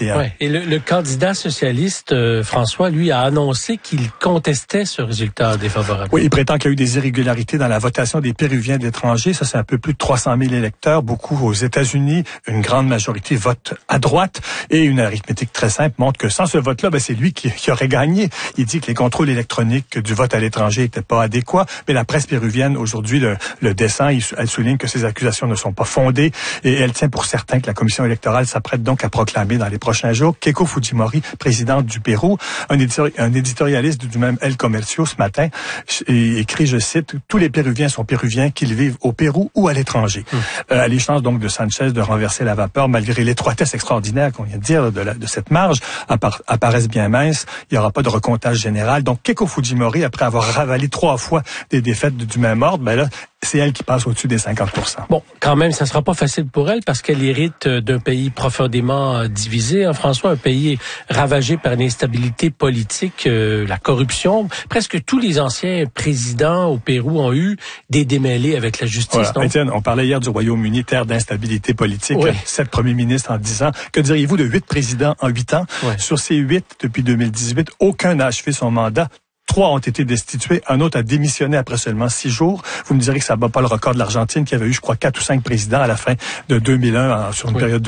2021. Ouais. Et le candidat socialiste, François, lui, a annoncé qu'il contestait ce résultat défavorable. Oui, il prétend qu'il y a eu des irrégularités dans la votation des Péruviens de l'étranger. Ça, c'est un peu plus de 300 000 électeurs, beaucoup aux États-Unis. Une grande majorité vote à droite. Et une arithmétique très simple montre que sans ce vote-là, c'est lui qui aurait gagné. Il dit que les contrôles électroniques du vote à l'étranger n'étaient pas adéquats. Mais la presse péruvienne, aujourd'hui, le descend. Elle souligne que ces accusations ne sont pas fondées. Et elle tient pour certain que la commission électorale s'apprête donc à proclamer dans les prochains jours Keiko Fujimori, présidente du Pérou. Un éditorialiste du même El Comercio ce matin écrit, je cite, « Tous les Péruviens sont Péruviens, qu'ils vivent au Pérou ou à l'étranger. » Les chances donc de Sanchez de renverser la vapeur, malgré l'étroitesse extraordinaire qu'on vient de dire de cette marge, apparaissent bien minces. Il n'y aura pas de recomptage général. Donc Keiko Fujimori, après avoir ravalé 3 fois des défaites du même ordre, là, c'est elle qui passe au-dessus des 50%. Bon, quand même, ça sera pas facile pour elle parce qu'elle hérite d'un pays profondément divisé, François, un pays ravagé par l'instabilité politique, la corruption. Presque tous les anciens présidents au Pérou ont eu des démêlés avec la justice. Voilà. Étienne, on parlait hier du Royaume-Uni, terre d'instabilité politique. Oui. 7 premiers ministres en 10 ans. Que diriez-vous de 8 présidents en 8 ans? Oui. Sur ces 8, depuis 2018, aucun n'a achevé son mandat. 3 ont été destitués, un autre a démissionné après seulement 6 jours. Vous me direz que ça bat pas le record de l'Argentine qui avait eu, je crois, 4 ou 5 présidents à la fin de 2001 sur une période de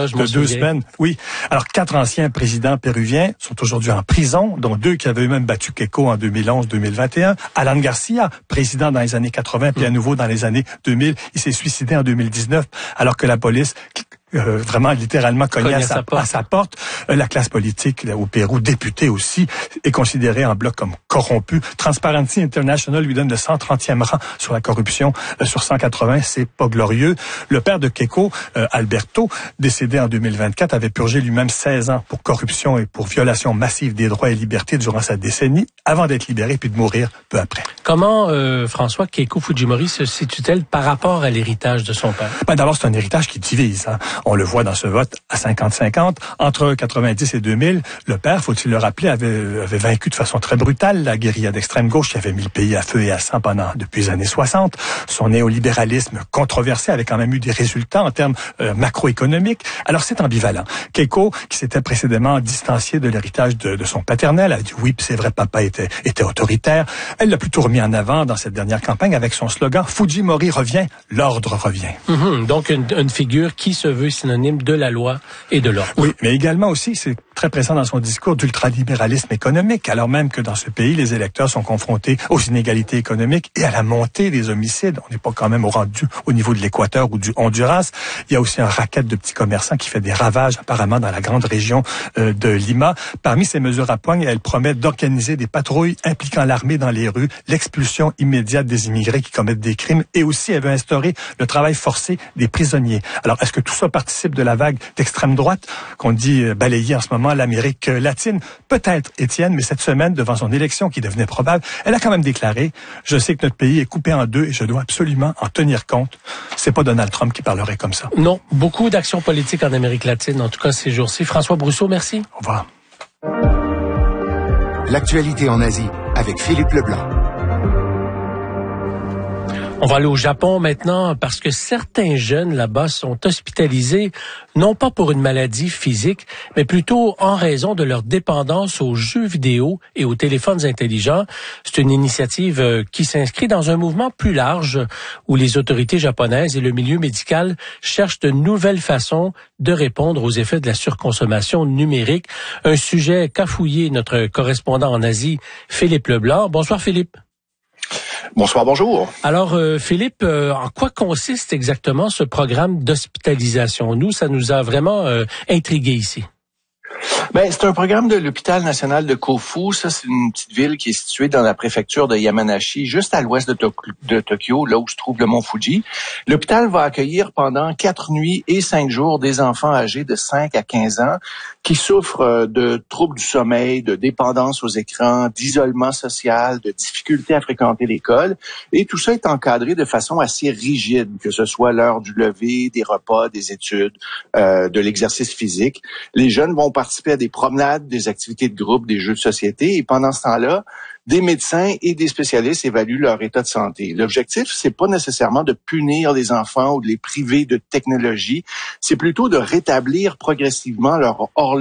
2 semaines. Oui. Alors, 4 anciens présidents péruviens sont aujourd'hui en prison, dont 2 qui avaient eux-mêmes battu Keiko en 2011-2021. Alan Garcia, président dans les années 80, puis à nouveau dans les années 2000, il s'est suicidé en 2019, alors que la police vraiment littéralement cogné à sa porte. La classe politique là, au Pérou, députée aussi, est considérée en bloc comme corrompue. Transparency International lui donne le 130e rang sur la corruption sur 180. C'est pas glorieux. Le père de Keiko, Alberto, décédé en 2024, avait purgé lui-même 16 ans pour corruption et pour violation massive des droits et libertés durant sa décennie, avant d'être libéré puis de mourir peu après. Comment, François, Keiko Fujimori se situe-t-elle par rapport à l'héritage de son père? D'abord, c'est un héritage qui divise. On le voit dans ce vote à 50-50. Entre 90 et 2000, le père, faut-il le rappeler, avait vaincu de façon très brutale la guérilla d'extrême gauche qui avait mis le pays à feu et à sang depuis les années 60. Son néolibéralisme controversé avait quand même eu des résultats en termes macroéconomiques. Alors c'est ambivalent. Keiko, qui s'était précédemment distanciée de l'héritage de son paternel, a dit oui, c'est vrai, papa était autoritaire. Elle l'a plutôt remis en avant dans cette dernière campagne avec son slogan « Fujimori revient, l'ordre revient ». Donc une figure qui se veut synonyme de la loi et de l'ordre. Oui, mais également aussi, c'est très présent dans son discours d'ultralibéralisme économique, alors même que dans ce pays, les électeurs sont confrontés aux inégalités économiques et à la montée des homicides. On n'est pas quand même au niveau de l'Équateur ou du Honduras. Il y a aussi un racket de petits commerçants qui fait des ravages apparemment dans la grande région de Lima. Parmi ces mesures à poigne, elle promet d'organiser des patrouilles impliquant l'armée dans les rues, l'expulsion immédiate des immigrés qui commettent des crimes et aussi elle veut instaurer le travail forcé des prisonniers. Alors, est-ce que tout ça participe de la vague d'extrême droite qu'on dit balayer en ce moment l'Amérique latine? Peut-être, Étienne, mais cette semaine, devant son élection qui devenait probable, elle a quand même déclaré « Je sais que notre pays est coupé en deux et je dois absolument en tenir compte. » C'est pas Donald Trump qui parlerait comme ça. Non, beaucoup d'actions politiques en Amérique latine, en tout cas ces jours-ci. François Brousseau, merci. Au revoir. L'actualité en Asie avec Philippe Leblanc. On va aller au Japon maintenant parce que certains jeunes là-bas sont hospitalisés, non pas pour une maladie physique, mais plutôt en raison de leur dépendance aux jeux vidéo et aux téléphones intelligents. C'est une initiative qui s'inscrit dans un mouvement plus large où les autorités japonaises et le milieu médical cherchent de nouvelles façons de répondre aux effets de la surconsommation numérique. Un sujet qu'a fouillé notre correspondant en Asie, Philippe Leblanc. Bonsoir Philippe. Bonsoir, bonjour. Alors, Philippe, en quoi consiste exactement ce programme d'hospitalisation? Nous, ça nous a vraiment intrigués ici. C'est un programme de l'hôpital national de Kofu. Ça, c'est une petite ville qui est située dans la préfecture de Yamanashi, juste à l'ouest de Tokyo, là où se trouve le mont Fuji. L'hôpital va accueillir pendant 4 nuits et 5 jours des enfants âgés de 5 à 15 ans qui souffrent de troubles du sommeil, de dépendance aux écrans, d'isolement social, de difficultés à fréquenter l'école. Et tout ça est encadré de façon assez rigide, que ce soit l'heure du lever, des repas, des études, de l'exercice physique. Les jeunes vont participer à des promenades, des activités de groupe, des jeux de société. Et pendant ce temps-là, des médecins et des spécialistes évaluent leur état de santé. L'objectif, c'est pas nécessairement de punir les enfants ou de les priver de technologie. C'est plutôt de rétablir progressivement leur horloge